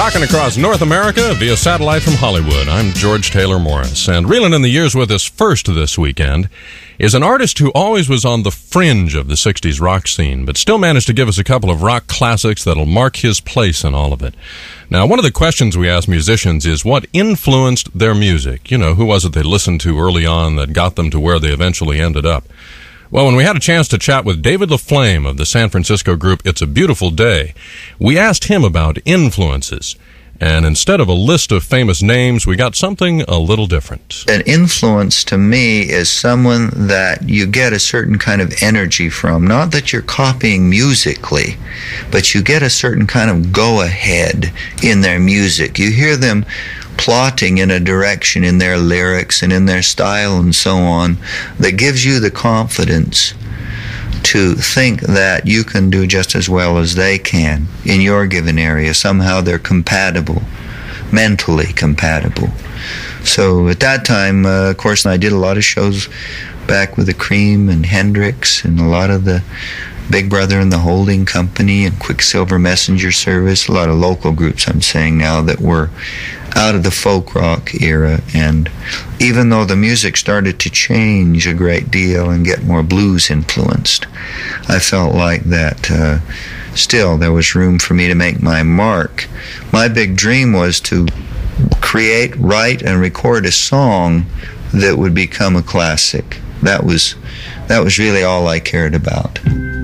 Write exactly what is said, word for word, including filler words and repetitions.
Rocking across North America via satellite from Hollywood, I'm George Taylor Morris. And reeling in the years with us first this weekend is an artist who always was on the fringe of the sixties rock scene, but still managed to give us a couple of rock classics that'll mark his place in all of it. Now, one of the questions we ask musicians is what influenced their music? You know, who was it they listened to early on that got them to where they eventually ended up? Well, when we had a chance to chat with David LaFlame of the San Francisco group It's a Beautiful Day, we asked him about influences. And instead of a list of famous names, we got something a little different. An influence to me is someone that you get a certain kind of energy from. Not that you're copying musically, but you get a certain kind of go-ahead in their music. You hear them plotting in a direction in their lyrics and in their style and so on that gives you the confidence to think that you can do just as well as they can in your given area. Somehow they're compatible, mentally compatible. So at that time, uh, of course, I did a lot of shows back with the Cream and Hendrix and a lot of the Big Brother and the Holding Company and Quicksilver Messenger Service, a lot of local groups I'm saying now that were out of the folk rock era. And even though the music started to change a great deal and get more blues influenced, I felt like that uh, still there was room for me to make my mark. My big dream was to create, write, and record a song that would become a classic. That was, that was really all I cared about.